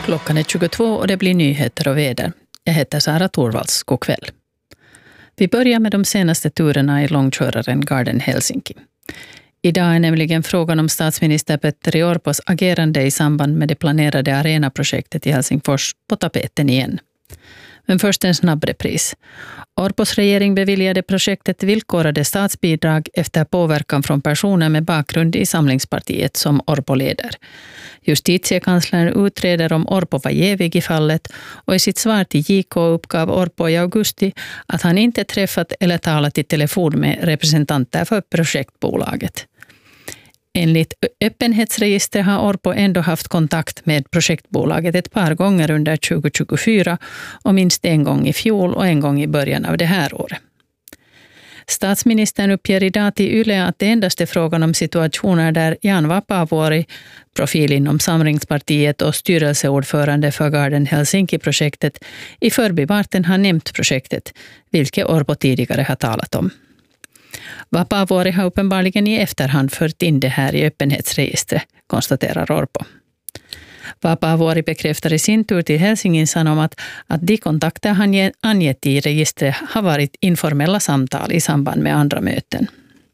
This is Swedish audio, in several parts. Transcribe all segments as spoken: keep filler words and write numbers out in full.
Klockan är tjugotvå och det blir nyheter och väder. Jag heter Sara Torvalds. God kväll. Vi börjar med de senaste turerna i långköraren Garden Helsinki. Idag är nämligen frågan om statsminister Petteri Orpos agerande i samband med det planerade arenaprojektet i Helsingfors på tapeten igen. Men först en snabb repris. Orpos regering beviljade projektet villkorade statsbidrag efter påverkan från personer med bakgrund i Samlingspartiet som Orpo leder. Justitiekanslern utreder om Orpo var jävig i fallet och i sitt svar till J K uppgav Orpo i augusti att han inte träffat eller talat i telefon med representanter för projektbolaget. Enligt öppenhetsregistret har Orpo ändå haft kontakt med projektbolaget ett par gånger under tjugo tjugofyra och minst en gång i fjol och en gång i början av det här året. Statsministern uppger idag till Yle att det endast är frågan om situationer där Jan Vapaavuori, profil inom Samlingspartiet och styrelseordförande för Garden Helsinki-projektet, i förbifarten har nämnt projektet, vilket Orpo tidigare har talat om. Vapaavuori har uppenbarligen i efterhand fört in det här i öppenhetsregistret, konstaterar Orpo. Vapaavuori bekräftar i sin tur till Helsingin Sanomat att de kontakter han angett i registret har varit informella samtal i samband med andra möten.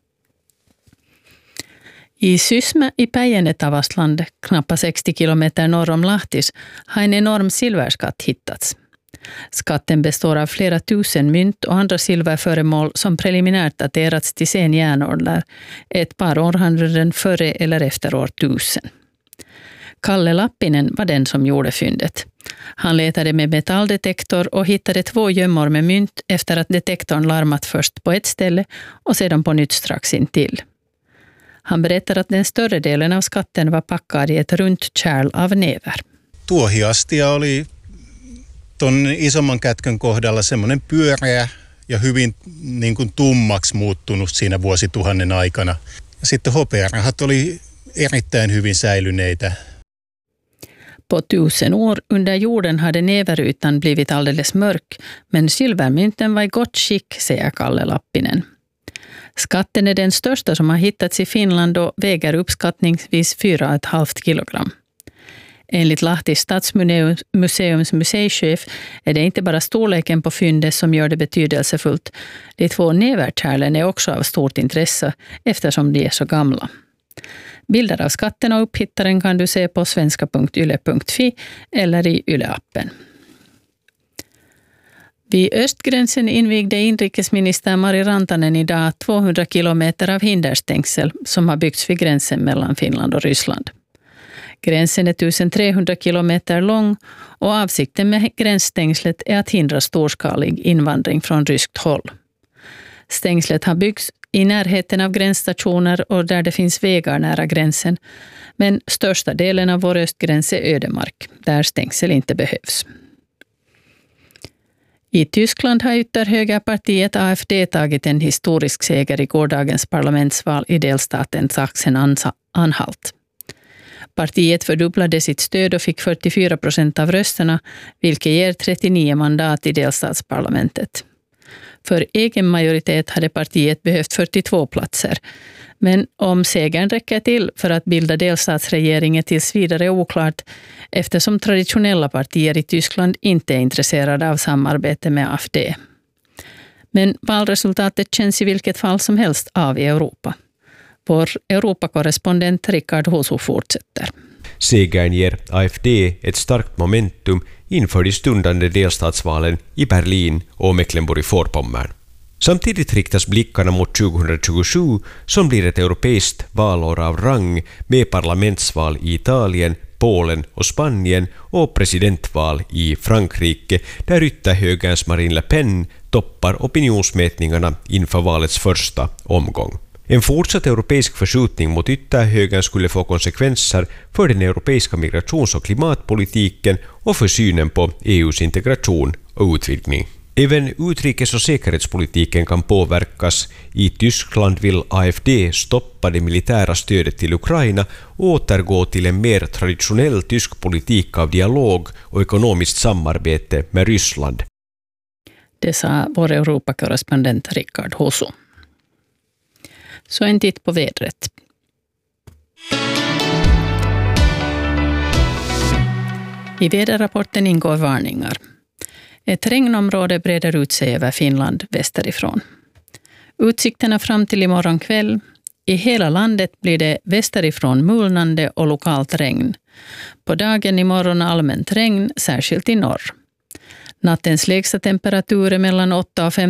I Sysmä i Päijänne-Tavastland, knappt sextio kilometer norr om Lahtis, har en enorm silverskatt hittats. Skatten består av flera tusen mynt och andra silverföremål som preliminärt daterats till sen järnålder, ett par århundraden före eller efter år tusen. Kalle Lappinen var den som gjorde fyndet. Han letade med metalldetektor och hittade två gömmor med mynt efter att detektorn larmat först på ett ställe och sedan på nytt strax intill. Han berättar att den större delen av skatten var packad i ett runt kärl av näver. Tuohiastia oli ton isomman kätkön kohdalla semmoinen pyöreä ja hyvin niin kuin tummaksi muuttunut siinä vuosituhannen aikana. Ja sitten hopearahat oli erittäin hyvin säilyneitä. På tusen år under jorden hade näverytan blivit alldeles mörk, men silvermynten var i gott skick, säger Kalle Lappinen. Skatten är den största som har hittats i Finland och väger uppskattningsvis fyra komma fem kilogram. Enligt Lahtis stadsmuseums museichef är det inte bara storleken på fyndet som gör det betydelsefullt. De två näverkärlen är också av stort intresse eftersom de är så gamla. Bilder av skatten och upphittaren kan du se på svenska punkt yle punkt fi eller i Yle-appen. Vid östgränsen invigde inrikesminister Mari Rantanen idag tvåhundra kilometer av hinderstängsel som har byggts vid gränsen mellan Finland och Ryssland. Gränsen är tusentrehundra kilometer lång och avsikten med gränsstängslet är att hindra storskalig invandring från ryskt håll. Stängslet har byggts i närheten av gränsstationer och där det finns vägar nära gränsen, men största delen av vår östgräns är ödemark, där stängsel inte behövs. I Tyskland har ytterhögerpartiet A F D tagit en historisk seger i gårdagens parlamentsval i delstaten Sachsen-Anhalt. Partiet fördubblade sitt stöd och fick fyrtiofyra procent av rösterna, vilket ger trettionio mandat i delstatsparlamentet. För egen majoritet hade partiet behövt fyrtiotvå platser. Men om segern räcker till för att bilda delstatsregering är tills vidare oklart eftersom traditionella partier i Tyskland inte är intresserade av samarbete med A F D. Men valresultatet känns i vilket fall som helst av i Europa. Vår Europakorrespondent Rickard Hosu fortsätter. Segern ger A F D ett starkt momentum inför de stundande delstatsvalen i Berlin och Mecklenburg-Vorpommern. Samtidigt riktas blickarna mot tjugohundratjugosju som blir ett europeiskt valår av rang med parlamentsval i Italien, Polen och Spanien och presidentval i Frankrike där ytterhögerns Marine Le Pen toppar opinionsmätningarna inför valets första omgång. En fortsatt europeisk förskjutning mot ytterhögern skulle få konsekvenser för den europeiska migrations- och klimatpolitiken och för synen på E U:s integration och utvidgning. Även utrikes- och säkerhetspolitiken kan påverkas. I Tyskland vill A F D stoppa det militära stödet till Ukraina och återgå till en mer traditionell tysk politik av dialog och ekonomiskt samarbete med Ryssland. Det sa vår Europakorrespondent Rickard Hosu. Så en titt på vädret. I väderrapporten ingår varningar. Ett regnområde breder ut sig över Finland västerifrån. Utsikterna fram till imorgon kväll. I hela landet blir det västerifrån mulnande och lokalt regn. På dagen imorgon allmänt regn, särskilt i norr. Nattens lägsta temperatur är mellan åtta och femton